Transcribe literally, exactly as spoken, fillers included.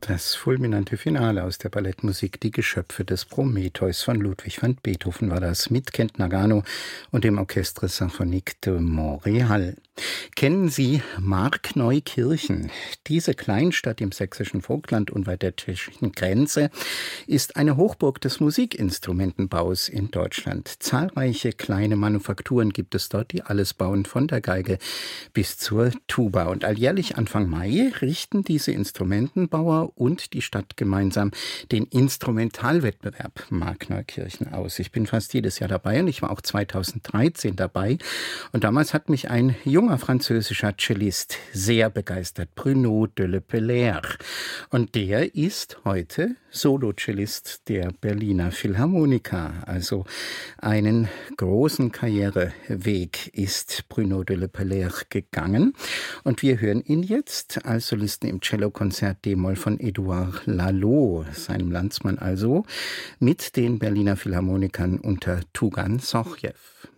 Das fulminante Finale aus der Ballettmusik Die Geschöpfe des Prometheus von Ludwig van Beethoven war das mit Kent Nagano und dem Orchestre Symphonique de Montréal. Kennen Sie Markneukirchen? Diese Kleinstadt im sächsischen Vogtland unweit der tschechischen Grenze ist eine Hochburg des Musikinstrumentenbaus in Deutschland. Zahlreiche kleine Manufakturen gibt es dort, die alles bauen, von der Geige bis zur Tuba. Und alljährlich Anfang Mai richten diese Instrumentenbauer und die Stadt gemeinsam den Instrumentalwettbewerb Markneukirchen aus. Ich bin fast jedes Jahr dabei und ich war auch zweitausenddreizehn dabei. Und damals hat mich ein junger französischer Cellist sehr begeistert, Bruno de Le Pellaire. Und der ist heute Solo-Cellist der Berliner Philharmoniker. Also einen großen Karriereweg ist Bruno de Le Pellaire gegangen. Und wir hören ihn jetzt als Solisten im Cellokonzert D-Moll von Edouard Lalo, seinem Landsmann also, mit den Berliner Philharmonikern unter Tugan Sochjew.